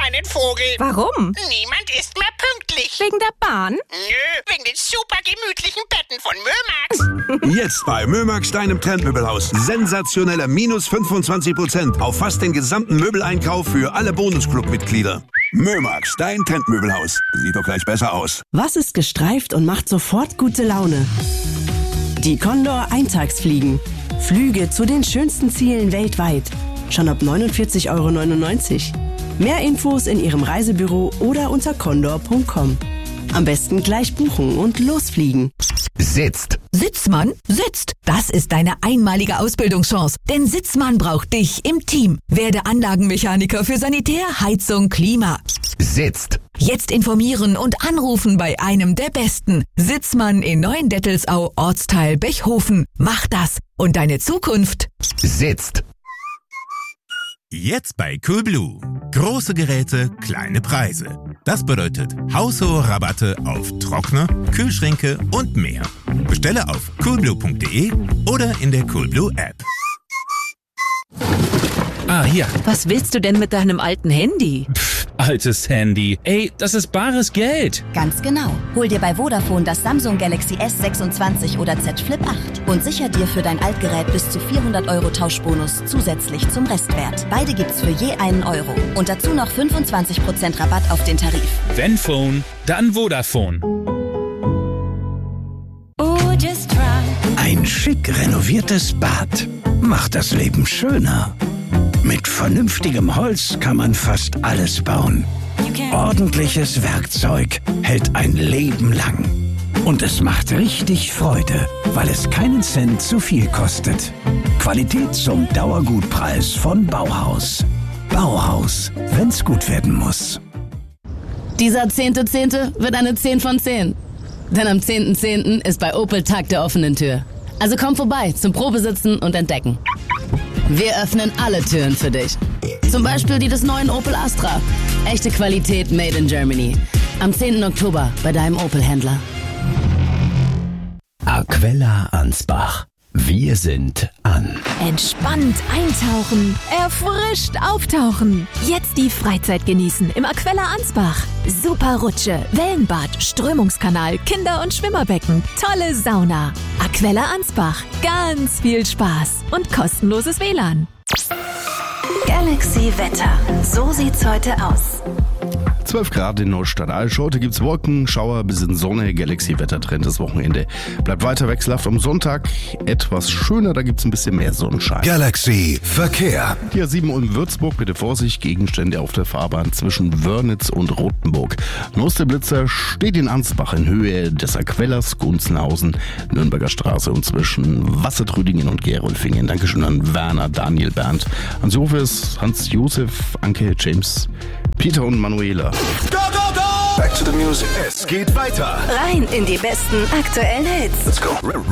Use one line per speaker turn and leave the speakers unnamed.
einen Vogel.
Warum?
Niemand ist mehr pünktlich.
Wegen der Bahn?
Nö, wegen den super gemütlichen Betten von Mömax.
Jetzt bei Mömax, deinem Trendmöbelhaus. Sensationelle minus 25% auf fast den gesamten Möbeleinkauf für alle Bonusclub-Mitglieder. Mömax, dein Trendmöbelhaus. Sieht doch gleich besser aus.
Was ist gestreift und macht sofort gute Laune? Die Condor Eintagsfliegen. Flüge zu den schönsten Zielen weltweit. Schon ab 49,99 €. Mehr Infos in Ihrem Reisebüro oder unter condor.com. Am besten gleich buchen und losfliegen.
Sitzt.
Sitzmann sitzt. Das ist deine einmalige Ausbildungschance. Denn Sitzmann braucht dich im Team. Werde Anlagenmechaniker für Sanitär, Heizung, Klima.
Sitzt.
Jetzt informieren und anrufen bei einem der Besten. Sitzmann in Neuendettelsau, Ortsteil Bechhofen. Mach das und deine Zukunft
Sitzt.
Jetzt bei Coolblue. Große Geräte, kleine Preise. Das bedeutet haushohe Rabatte auf Trockner, Kühlschränke und mehr. Bestelle auf coolblue.de oder in der Coolblue App.
Ah, hier.
Was willst du denn mit deinem alten Handy?
Altes Handy. Ey, das ist bares Geld.
Ganz genau. Hol dir bei Vodafone das Samsung Galaxy S26 oder Z Flip 8 und sicher dir für dein Altgerät bis zu 400 € Tauschbonus zusätzlich zum Restwert. Beide gibt's für je €1. Und dazu noch 25% Rabatt auf den Tarif.
Wenn Phone, dann Vodafone.
Ein schick renoviertes Bad macht das Leben schöner. Mit vernünftigem Holz kann man fast alles bauen. Ordentliches Werkzeug hält ein Leben lang. Und es macht richtig Freude, weil es keinen Cent zu viel kostet. Qualität zum Dauergutpreis von Bauhaus. Bauhaus, wenn's gut werden muss.
Dieser 10.10. wird eine 10 von 10. Denn am 10.10. ist bei Opel Tag der offenen Tür. Also komm vorbei zum Probesitzen und Entdecken. Wir öffnen alle Türen für dich. Zum Beispiel die des neuen Opel Astra. Echte Qualität made in Germany. Am 10. Oktober bei deinem Opel-Händler.
Aquella Ansbach. Wir sind an.
Entspannt eintauchen, erfrischt auftauchen. Jetzt die Freizeit genießen im Aquella Ansbach. Super Rutsche, Wellenbad, Strömungskanal, Kinder- und Schwimmerbecken, tolle Sauna. Aquella Ansbach, ganz viel Spaß und kostenloses WLAN.
Galaxy Wetter. So sieht's heute aus.
12 Grad in Neustadt-Allsch. Heute gibt's Wolken, Schauer bis in Sonne. Galaxy-Wettertrend das Wochenende bleibt weiter wechselhaft. Am Sonntag etwas schöner, da gibt's ein bisschen mehr Sonnenschein.
Galaxy Verkehr.
Die A7 in Würzburg, bitte Vorsicht, Gegenstände auf der Fahrbahn zwischen Wörnitz und Rothenburg. Blitzer steht in Ansbach in Höhe des Aquellas, Gunzenhausen, Nürnberger Straße und zwischen Wassertrüdingen und Gerolfingen. Dankeschön an Werner, Daniel, Bernd, an Sofis, Hans-Josef, Anke, James, Peter und Manuela.
Go, go, go! Back to the music. Es geht weiter.
Rein in die besten aktuellen Hits.
Let's go.